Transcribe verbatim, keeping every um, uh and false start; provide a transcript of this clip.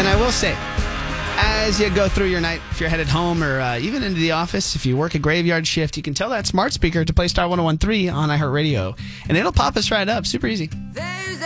And I will say, as you go through your night, if you're headed home or uh, even into the office, if you work a graveyard shift, you can tell that smart speaker to play Star one oh one point three on iHeartRadio, and it'll pop us right up. Super easy.